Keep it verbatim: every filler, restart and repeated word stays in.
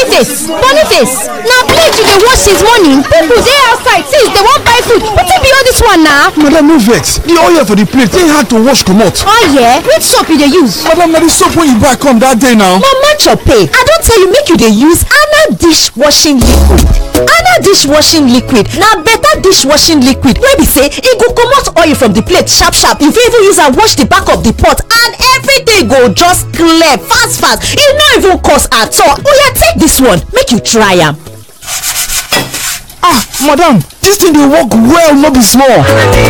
Boniface Boniface na plate you dey wash since morning. People dey outside since they wan buy food. Wetin be all this one na? Madam, no vex. The oil for the plate dey hard to wash comot. Oil? Which soap you dey use? Madam, na the soap wey you buy come that day now. Mama Chope, I don tell you make you dey use Ana dishwashing liquid. Ana dishwashing liquid na better dishwashing liquid wey be say e go comot oil from the plate sharp sharp. You fit even use am wash the back of the pot and everything go just clear fast fast. E no even cost at all. Oya, take this one make you try am. Ah, madam, this thing dey work well, no be small.